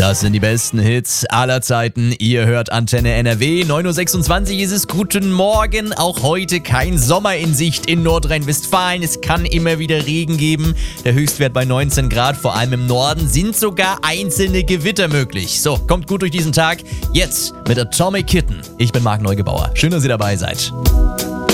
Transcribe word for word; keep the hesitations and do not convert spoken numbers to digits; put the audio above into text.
Das sind die besten Hits aller Zeiten. Ihr hört Antenne N R W. neun Uhr sechsundzwanzig ist es. Guten Morgen. Auch heute kein Sommer in Sicht in Nordrhein-Westfalen. Es kann immer wieder Regen geben. Der Höchstwert bei neunzehn Grad, vor allem im Norden, sind sogar einzelne Gewitter möglich. So, kommt gut durch diesen Tag. Jetzt mit Atomic Kitten. Ich bin Marc Neugebauer. Schön, dass ihr dabei seid.